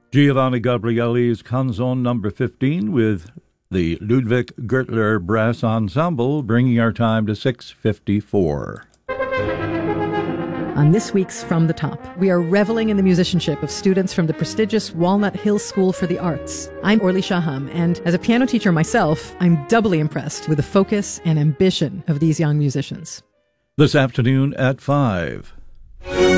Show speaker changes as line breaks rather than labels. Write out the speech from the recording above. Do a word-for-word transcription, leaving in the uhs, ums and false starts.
Giovanni Gabrieli's Canzone number fifteen with the Ludwig Gertler Brass Ensemble, bringing our time to six fifty-four.
On this week's From the Top, we are reveling in the musicianship of students from the prestigious Walnut Hill School for the Arts. I'm Orly Shaham, and as a piano teacher myself, I'm doubly impressed with the focus and ambition of these young musicians.
This afternoon at five.